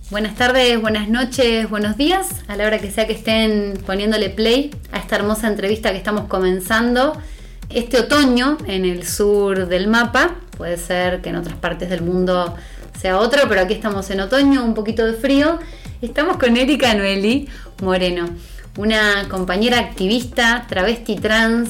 Buenas tardes, buenas noches, buenos días, a la hora que sea que estén poniéndole play a esta hermosa entrevista que estamos comenzando este otoño en el sur del mapa. Puede ser que en otras partes del mundo sea otro, pero aquí estamos en otoño, un poquito de frío. Estamos con Erika Noeli Moreno, una compañera activista, travesti trans,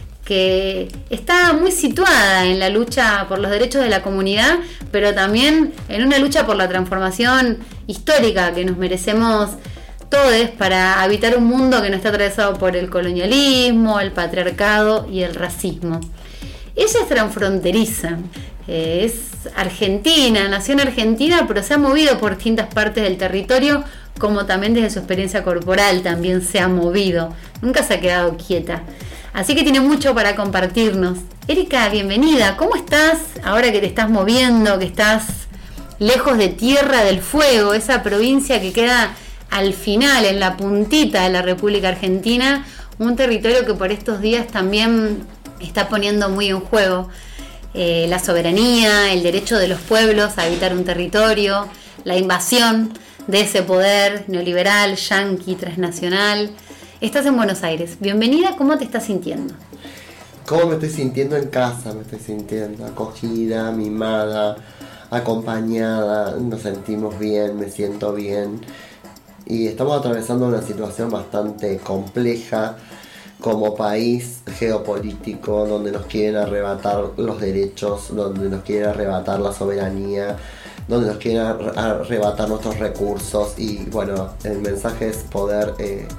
que está muy situada en la lucha por los derechos de la comunidad, pero también en una lucha por la transformación histórica que nos merecemos todos para habitar un mundo que no está atravesado por el colonialismo, el patriarcado y el racismo. Ella es transfronteriza, es argentina, nació en Argentina, pero se ha movido por distintas partes del territorio, como también desde su experiencia corporal también se ha movido, nunca se ha quedado quieta. Así que tiene mucho para compartirnos. Erika, bienvenida. ¿Cómo estás ahora que te estás moviendo, que estás lejos de Tierra del Fuego, esa provincia que queda al final, en la puntita de la República Argentina, un territorio que por estos días también está poniendo muy en juego la soberanía, el derecho de los pueblos a habitar un territorio, la invasión de ese poder neoliberal, yanqui, transnacional? Estás en Buenos Aires. Bienvenida, ¿cómo te estás sintiendo? ¿Cómo me estoy sintiendo en casa? Me estoy sintiendo acogida, mimada, acompañada, nos sentimos bien, me siento bien. Y estamos atravesando una situación bastante compleja como país geopolítico, donde nos quieren arrebatar los derechos, donde nos quieren arrebatar la soberanía, donde nos quieren arrebatar nuestros recursos. Y bueno, el mensaje es poder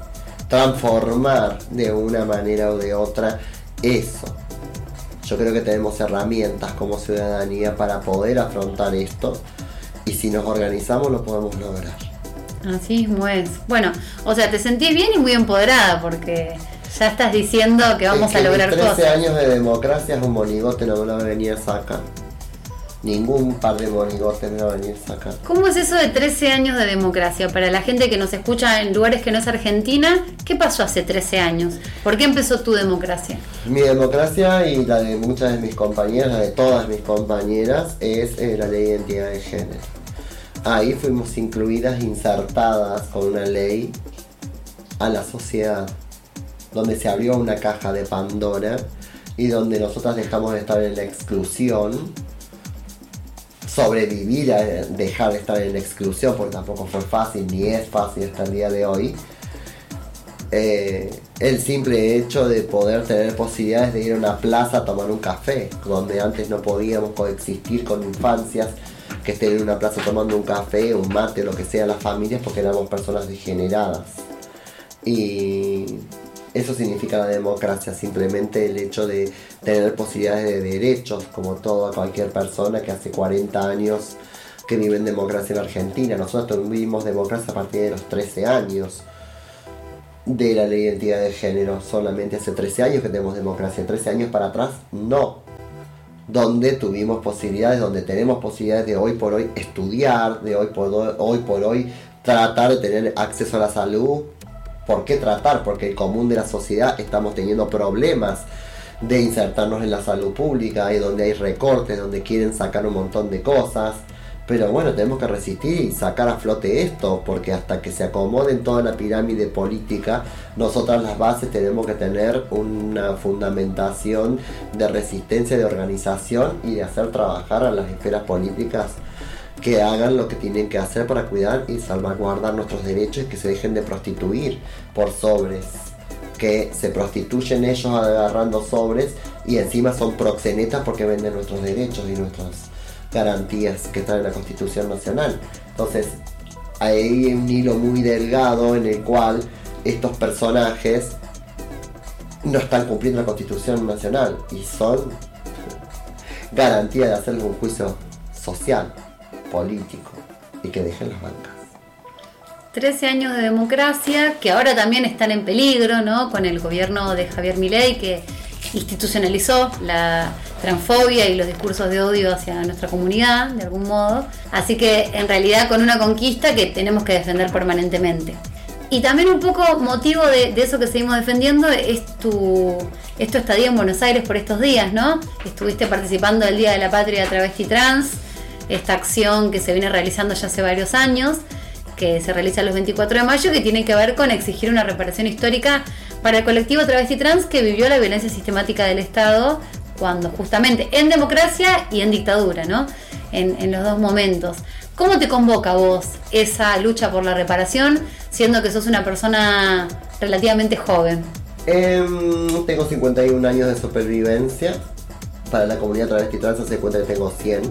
transformar de una manera o de otra eso. Yo creo que tenemos herramientas como ciudadanía para poder afrontar esto, y si nos organizamos lo podemos lograr. Así mismo es. Bueno, o sea, te sentís bien y muy empoderada porque ya estás diciendo que vamos a lograr cosas. 13 años de democracia es un monigote, no me lo va a venir a sacar. Ningún par de monigotes me va a venir a sacar. ¿Cómo es eso de 13 años de democracia? Para la gente que nos escucha en lugares que no es Argentina, ¿qué pasó hace 13 años? ¿Por qué empezó tu democracia? Mi democracia y la de muchas de mis compañeras, la de todas mis compañeras, es la ley de identidad de género. Ahí fuimos incluidas, insertadas con una ley a la sociedad, donde se abrió una caja de Pandora y donde nosotras dejamos de estar en la exclusión, sobrevivir a dejar de estar en la exclusión, porque tampoco fue fácil, ni es fácil hasta el día de hoy. El simple hecho de poder tener posibilidades de ir a una plaza a tomar un café, donde antes no podíamos coexistir con infancias que estén en una plaza tomando un café, un mate o lo que sea, las familias, porque éramos personas degeneradas. Y eso significa la democracia, simplemente el hecho de tener posibilidades de derechos, como toda cualquier persona que hace 40 años que vive en democracia en Argentina. Nosotros vivimos democracia a partir de los 13 años de la ley de identidad de género. Solamente hace 13 años que tenemos democracia. 13 años para atrás, no. Donde tuvimos posibilidades, donde tenemos posibilidades de hoy por hoy estudiar, de hoy por hoy tratar de tener acceso a la salud. ¿Por qué tratar? Porque el común de la sociedad estamos teniendo problemas de insertarnos en la salud pública, y donde hay recortes, donde quieren sacar un montón de cosas. Pero bueno, tenemos que resistir y sacar a flote esto, porque hasta que se acomode en toda la pirámide política, nosotras las bases tenemos que tener una fundamentación de resistencia, de organización y de hacer trabajar a las esferas políticas que hagan lo que tienen que hacer para cuidar y salvaguardar nuestros derechos, y que se dejen de prostituir por sobres, que se prostituyen ellos agarrando sobres y encima son proxenetas porque venden nuestros derechos y nuestras garantías que están en la Constitución Nacional. Entonces hay un hilo muy delgado en el cual estos personajes no están cumpliendo la Constitución Nacional y son garantía de hacerles un juicio social, político, y que dejen las bancas. 13 años de democracia que ahora también están en peligro, ¿no? Con el gobierno de Javier Milei, que institucionalizó la transfobia y los discursos de odio hacia nuestra comunidad, de algún modo. Así que en realidad con una conquista que tenemos que defender permanentemente. Y también un poco motivo de eso que seguimos defendiendo es tu estadía en Buenos Aires por estos días, ¿no? Estuviste participando del Día de la Patria Travesti Trans, esta acción que se viene realizando ya hace varios años. que se realiza los 24 de mayo, que tiene que ver con exigir una reparación histórica para el colectivo travesti trans que vivió la violencia sistemática del Estado cuando justamente en democracia y en dictadura, ¿no? En los dos momentos. ¿Cómo te convoca a vos esa lucha por la reparación, siendo que sos una persona relativamente joven? Tengo 51 años de supervivencia. Para la comunidad travesti trans se cuenta que tengo 100.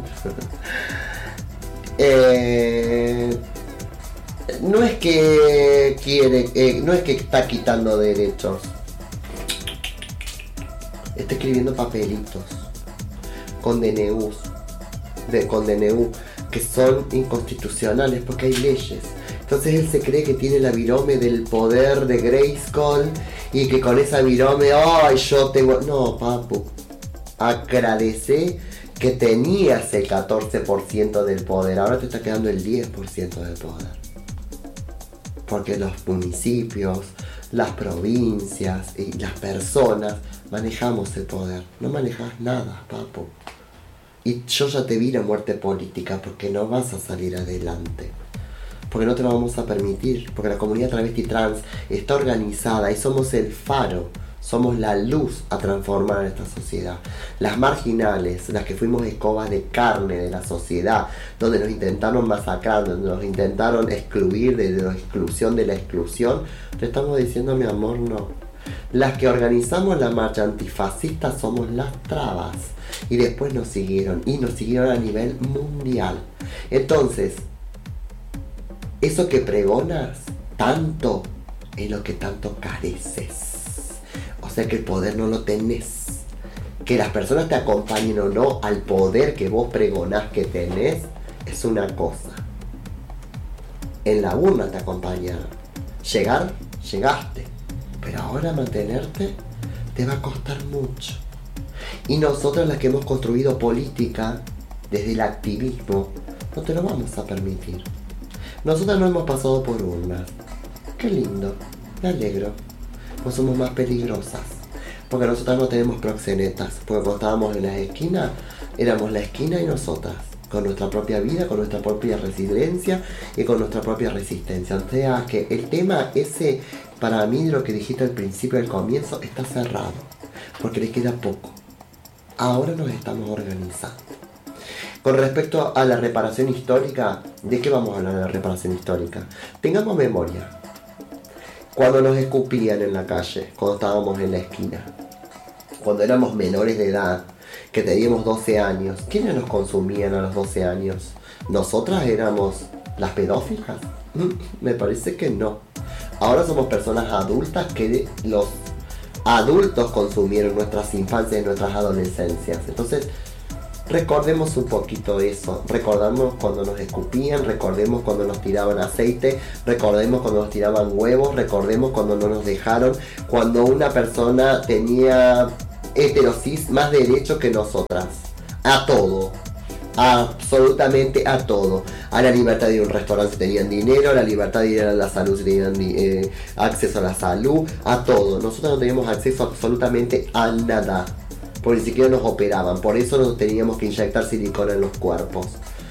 No es que quiere, no es que está quitando derechos. Está escribiendo papelitos con DNU que son inconstitucionales porque hay leyes. Entonces él se cree que tiene la virome del poder de Grayskull y que con esa virome, ¡ay, yo tengo! No, papu, agradece que tenías el 14% del poder, ahora te está quedando el 10% del poder. Porque los municipios, las provincias y las personas manejamos el poder. No manejas nada, papu. Y yo ya te vi la muerte política porque no vas a salir adelante. Porque no te lo vamos a permitir. Porque la comunidad travesti trans está organizada y somos el faro. Somos la luz a transformar esta sociedad. Las marginales, las que fuimos escobas de carne de la sociedad, donde nos intentaron masacrar, donde nos intentaron excluir de la exclusión de la exclusión, te estamos diciendo, mi amor, no. Las que organizamos la marcha antifascista somos las trabas. Y después nos siguieron. Y nos siguieron a nivel mundial. Entonces, eso que pregonas tanto es lo que tanto careces. O sea que el poder no lo tenés. Que las personas te acompañen o no al poder que vos pregonás que tenés es una cosa. En la urna te acompañaron. Llegar, llegaste. Pero ahora mantenerte te va a costar mucho. Y nosotras, las que hemos construido política desde el activismo, no te lo vamos a permitir. Nosotras no hemos pasado por urnas. Qué lindo, me alegro. No somos más peligrosas. Porque nosotras no tenemos proxenetas. Porque cuando estábamos en las esquinas, éramos la esquina y nosotras. Con nuestra propia vida, con nuestra propia resiliencia y con nuestra propia resistencia. O sea que el tema ese, para mí, de lo que dijiste al principio, al comienzo, está cerrado. Porque le queda poco. Ahora nos estamos organizando. Con respecto a la reparación histórica, ¿de qué vamos a hablar de la reparación histórica? Tengamos memoria. Cuando nos escupían en la calle, cuando estábamos en la esquina, cuando éramos menores de edad, que teníamos 12 años, ¿quiénes nos consumían a los 12 años? ¿Nosotras éramos las pedófilas? Me parece que no. Ahora somos personas adultas que los adultos consumieron nuestras infancias y nuestras adolescencias. Entonces, recordemos un poquito eso. Recordamos cuando nos escupían, recordemos cuando nos tiraban aceite, recordemos cuando nos tiraban huevos, recordemos cuando no nos dejaron, cuando una persona tenía heterosis más derecho que nosotras. A todo. Absolutamente a todo. A la libertad de ir a un restaurante si tenían dinero, a la libertad de ir a la salud si tenían acceso a la salud, a todo. Nosotros no teníamos acceso absolutamente a nada, porque ni siquiera nos operaban. Por eso nos teníamos que inyectar silicona en los cuerpos.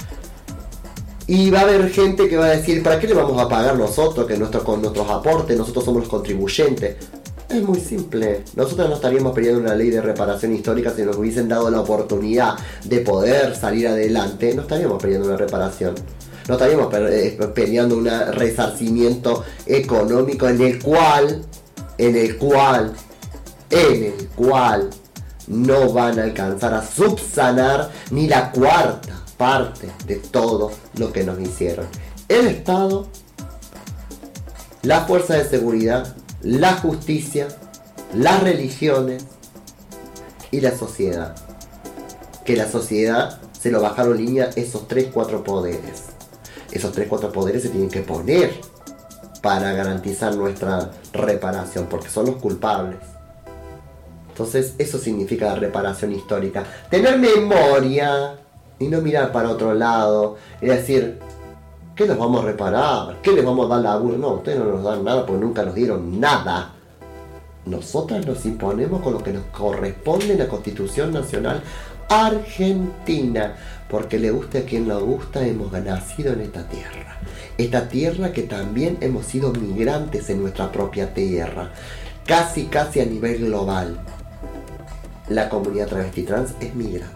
Y va a haber gente que va a decir, ¿para qué le vamos a pagar nosotros con nuestros aportes? Nosotros somos los contribuyentes. Es muy simple. Nosotros no estaríamos peleando una ley de reparación histórica si nos hubiesen dado la oportunidad de poder salir adelante. No estaríamos peleando una reparación. No estaríamos peleando un resarcimiento económico en el cual no van a alcanzar a subsanar ni la cuarta parte de todo lo que nos hicieron. El Estado, la fuerza de seguridad, la justicia, las religiones y la sociedad. Que la sociedad se lo bajaron línea esos 3-4 poderes. Esos 3-4 poderes se tienen que poner para garantizar nuestra reparación, porque son los culpables. Entonces eso significa la reparación histórica. Tener memoria y no mirar para otro lado y decir, ¿qué los vamos a reparar? ¿Qué les vamos a dar laburo? No, ustedes no nos dan nada porque nunca nos dieron nada. Nosotras nos imponemos con lo que nos corresponde en la Constitución Nacional Argentina. Porque le guste a quien le gusta, hemos nacido en esta tierra. Esta tierra que también hemos sido migrantes en nuestra propia tierra, casi a nivel global. La comunidad travesti trans es migrante.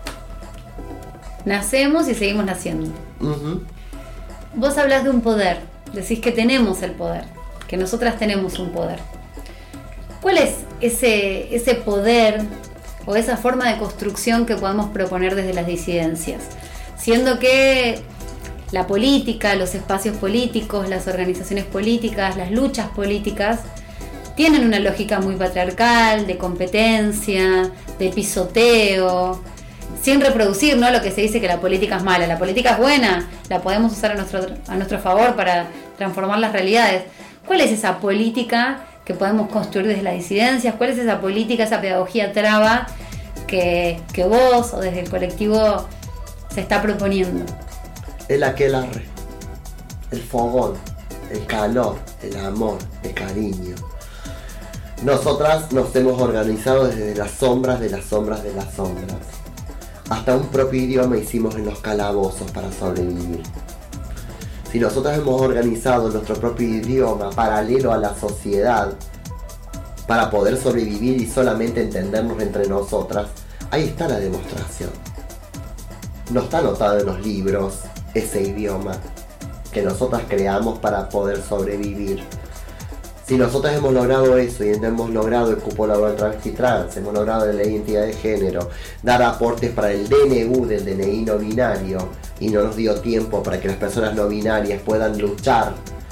Nacemos y seguimos naciendo. Uh-huh. Vos hablas de un poder, decís que tenemos el poder, que nosotras tenemos un poder. ¿Cuál es ese poder o esa forma de construcción que podemos proponer desde las disidencias? Siendo que la política, los espacios políticos, las organizaciones políticas, las luchas políticas tienen una lógica muy patriarcal, de competencia, de pisoteo, sin reproducir, ¿no?, lo que se dice que la política es mala. La política es buena, la podemos usar a nuestro favor para transformar las realidades. ¿Cuál es esa política que podemos construir desde las disidencias? ¿Cuál es esa política, esa pedagogía traba que vos o desde el colectivo se está proponiendo? El aquelarre, el fogón, el calor, el amor, el cariño. Nosotras nos hemos organizado desde las sombras de las sombras de las sombras. Hasta un propio idioma hicimos en los calabozos para sobrevivir. Si nosotras hemos organizado nuestro propio idioma paralelo a la sociedad para poder sobrevivir y solamente entendernos entre nosotras, ahí está la demostración. No está anotado en los libros ese idioma que nosotras creamos para poder sobrevivir. Si nosotras hemos logrado eso y hemos logrado el cupo laboral travesti trans, hemos logrado la ley de identidad de género, dar aportes para el DNU del DNI no binario, y no nos dio tiempo para que las personas no binarias puedan luchar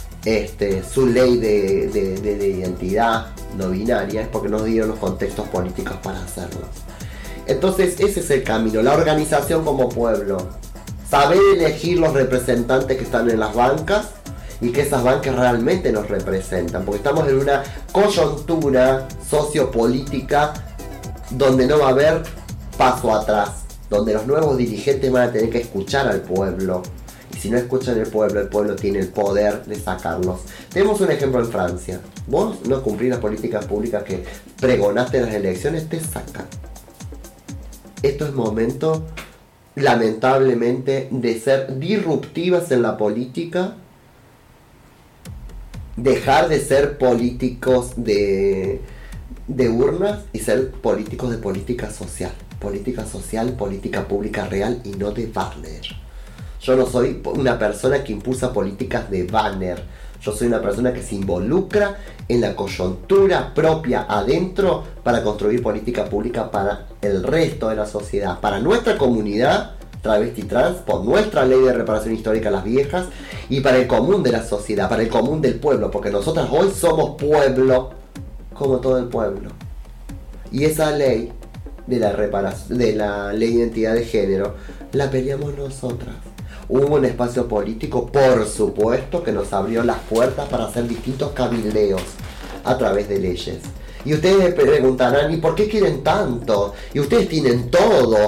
su ley de identidad no binaria, es porque nos dieron los contextos políticos para hacerlo. Entonces ese es el camino, la organización como pueblo, saber elegir los representantes que están en las bancas y que esas bancas realmente nos representan, porque estamos en una coyuntura sociopolítica donde no va a haber paso atrás, donde los nuevos dirigentes van a tener que escuchar al pueblo, y si no escuchan el pueblo tiene el poder de sacarlos. Tenemos un ejemplo en Francia. Vos no cumplís las políticas públicas que pregonaste en las elecciones, te sacan. Esto es momento, lamentablemente, de ser disruptivas en la política, dejar de ser políticos de urnas y ser políticos de política social, política pública real y no de banner. Yo no soy una persona que impulsa políticas de banner, yo soy una persona que se involucra en la coyuntura propia adentro para construir política pública para el resto de la sociedad, para nuestra comunidad travesti trans, por nuestra ley de reparación histórica a las viejas, y para el común de la sociedad, para el común del pueblo, porque nosotras hoy somos pueblo, como todo el pueblo. Y esa ley de la ley de identidad de género, la peleamos nosotras. Hubo un espacio político, por supuesto, que nos abrió las puertas para hacer distintos cabildeos a través de leyes. Y ustedes me preguntarán, ¿y por qué quieren tanto? Y ustedes tienen todo.